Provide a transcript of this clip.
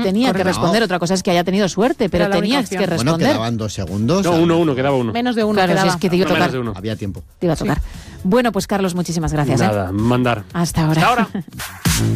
tenía que responder. Otra cosa es que haya tenido suerte, pero tenías que responder. Bueno, quedaban 2 segundos. No, quedaba uno. Menos de uno. Claro, si es que te iba a tocar. Había tiempo. Te iba a tocar. Bueno, pues Carlos, muchísimas gracias. Nada, mandar. Hasta ahora. Hasta ahora.